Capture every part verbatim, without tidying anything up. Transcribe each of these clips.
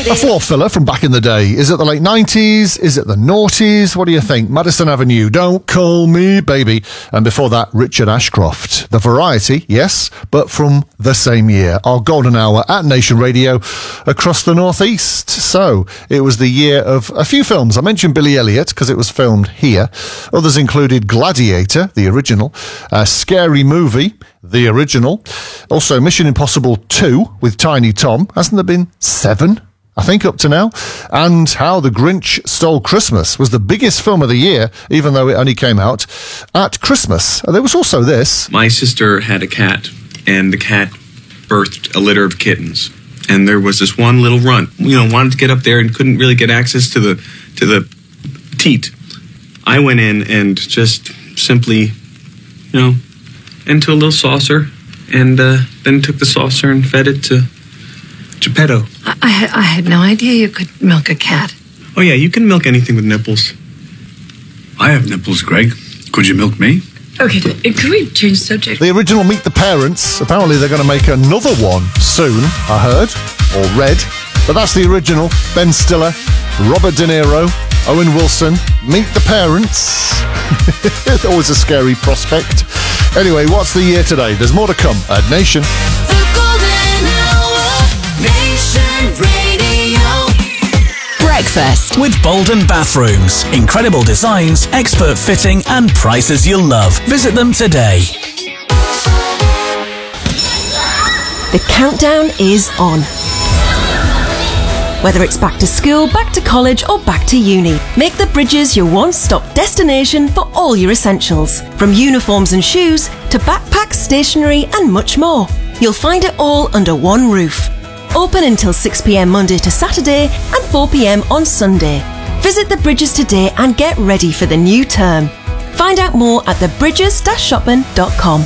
ready. A floor filler from back in the day. Is it the late nineties? Is it the noughties? What do you think? Madison Avenue, Don't Call Me Baby. And before that, Richard Ashcroft. The Variety, yes, but from the same year. Our golden hour at Nation Radio across the northeast. So, it was the year of a few films. I mentioned Billy Elliot because it was filmed here. Others included Gladiator, the original, a Scary Movie, the original. Also, Mission Impossible two with Tiny Tom. Hasn't there been seven, I think, up to now? And How the Grinch Stole Christmas was the biggest film of the year, even though it only came out at Christmas. And there was also this. My sister had a cat, and the cat birthed a litter of kittens. And there was this one little runt, you know, wanted to get up there and couldn't really get access to the to the teat. I went in and just simply, you know, into a little saucer, and uh, then took the saucer and fed it to Geppetto. I, I, I had no idea you could milk a cat. Oh, yeah, you can milk anything with nipples. I have nipples, Greg. Could you milk me? Okay, can we change subject? The original Meet the Parents. Apparently they're going to make another one soon, I heard, or read. But that's the original. Ben Stiller, Robert De Niro, Owen Wilson, Meet the Parents. Always a scary prospect. Anyway, what's the year today? There's more to come at Nation. The Golden Hour, Nation Radio. Breakfast with Bolden Bathrooms. Incredible designs, expert fitting and prices you'll love. Visit them today. The countdown is on. Whether it's back to school, back to college or back to uni, make the Bridges your one-stop destination for all your essentials. From uniforms and shoes to backpacks, stationery and much more. You'll find it all under one roof. Open until six p.m. Monday to Saturday and four p.m. on Sunday. Visit the Bridges today and get ready for the new term. Find out more at the bridges dash shopping dot com.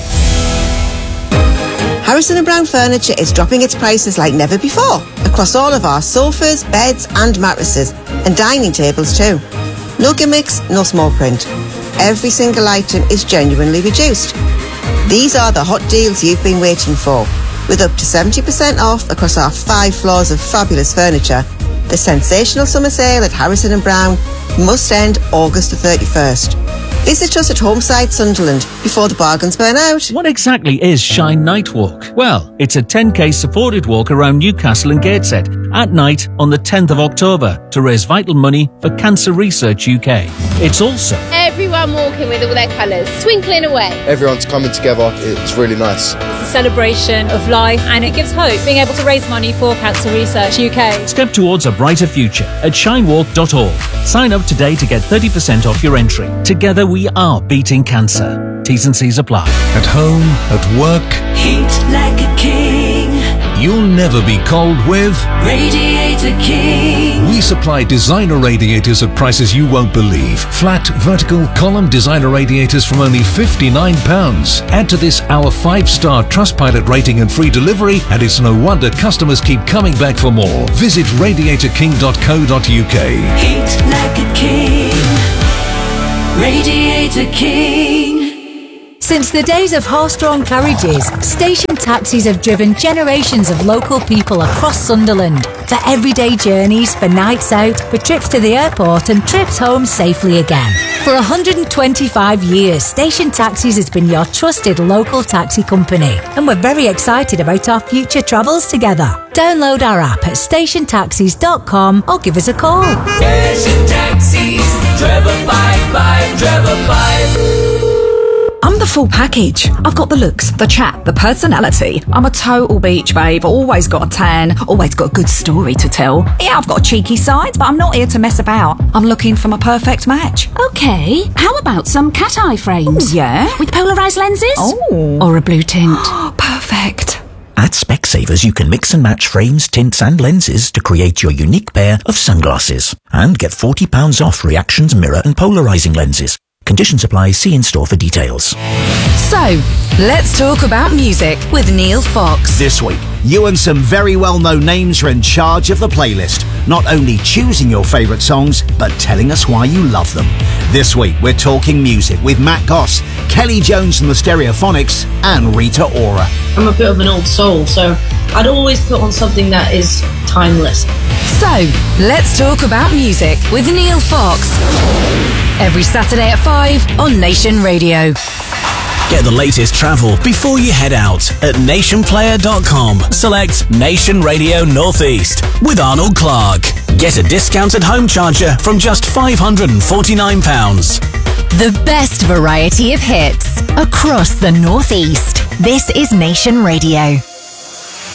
Harrison and Brown Furniture is dropping its prices like never before across all of our sofas, beds and mattresses, and dining tables too. No gimmicks, no small print. Every single item is genuinely reduced. These are the hot deals you've been waiting for. With up to seventy percent off across our five floors of fabulous furniture, the sensational summer sale at Harrison and Brown must end August the thirty-first. Visit us at Homeside, Sunderland, before the bargains burn out. What exactly is Shine Night Walk? Well, it's a ten k supported walk around Newcastle and Gateshead at night on the tenth of October to raise vital money for Cancer Research U K. It's also everyone walking with all their colours, twinkling away. Everyone's coming together. It's really nice. It's a celebration of life and it gives hope, being able to raise money for Cancer Research U K. Step towards a brighter future at shine walk dot org. Sign up today to get thirty percent off your entry. Together we are beating cancer. T's and C's apply. At home, at work, Heat like a king. You'll never be cold with Radiator King. We supply designer radiators at prices you won't believe. Flat, vertical, column designer radiators from only fifty-nine pounds. Add to this our five-star Trustpilot rating and free delivery, and it's no wonder customers keep coming back for more. Visit radiator king dot co dot uk. Heat like a king. Radiator King. Since the days of horse-drawn carriages, station taxis have driven generations of local people across Sunderland for everyday journeys, for nights out, for trips to the airport and trips home safely again. For one hundred twenty-five years, Station Taxis has been your trusted local taxi company, and we're very excited about our future travels together. Download our app at station taxis dot com or give us a call. Station Taxis, Trevor five five, Trevor five. I'm the full package. I've got the looks, the chat, the personality. I'm a total beach babe, always got a tan, always got a good story to tell. Yeah, I've got a cheeky side, but I'm not here to mess about. I'm looking for my perfect match. Okay, how about some cat eye frames? Ooh, yeah? With polarised lenses? Oh. Or a blue tint? Perfect. At Specsavers, you can mix and match frames, tints and lenses to create your unique pair of sunglasses. And get forty pounds off Reactions mirror and polarising lenses. Conditions apply. See in-store for details. So, let's talk about music with Neil Fox. This week, you and some very well-known names are in charge of the playlist. Not only choosing your favourite songs, but telling us why you love them. This week, we're talking music with Matt Goss, Kelly Jones and the Stereophonics, and Rita Ora. I'm a bit of an old soul, so I'd always put on something that is timeless. So, let's talk about music with Neil Fox. Every Saturday at five on Nation Radio. Get the latest travel before you head out at nation player dot com. Select Nation Radio Northeast with Arnold Clark. Get a discounted home charger from just five hundred forty-nine pounds. The best variety of hits across the Northeast. This is Nation Radio.